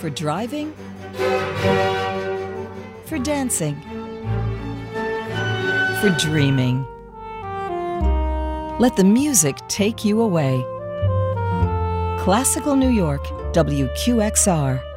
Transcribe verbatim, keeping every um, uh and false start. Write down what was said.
For driving? For dancing? For dreaming? Let the music take you away. Classical New York, W Q X R.